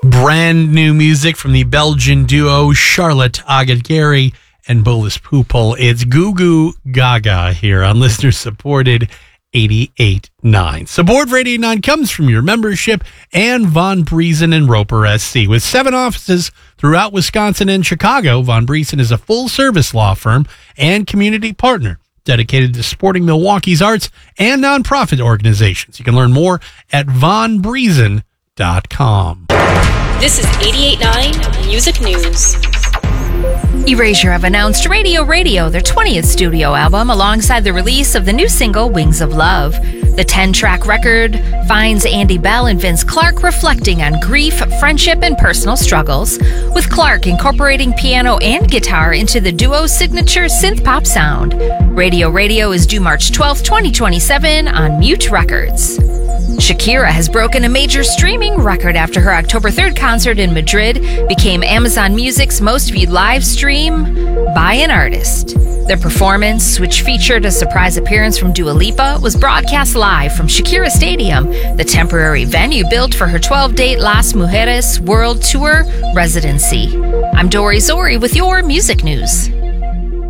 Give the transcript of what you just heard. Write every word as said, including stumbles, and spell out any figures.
Brand new music from the Belgian duo Charlotte Agad-Gary and Bolis Pupul. It's Goo Goo Gaga here on listener-supported eighty-eight point nine. Support for eighty-eight point nine comes from your membership and Von Briesen and Roper S C. With seven offices throughout Wisconsin and Chicago, Von Briesen is a full-service law firm and community partner dedicated to supporting Milwaukee's arts and nonprofit organizations. You can learn more at von briesen dot com. This is eighty-eight point nine Music News. Erasure have announced Radio Radio, their twentieth studio album, alongside the release of the new single, Wings of Love. The ten-track record finds Andy Bell and Vince Clarke reflecting on grief, friendship, and personal struggles, with Clarke incorporating piano and guitar into the duo's signature synth-pop sound. Radio Radio is due March twelfth, twenty twenty-seven on Mute Records. Shakira has broken a major streaming record after her October third concert in Madrid became Amazon Music's most viewed live stream by an artist. The performance, which featured a surprise appearance from Dua Lipa, was broadcast live from Shakira Stadium, the temporary venue built for her twelve-date Las Mujeres World Tour residency. I'm Dori Zori with your music news.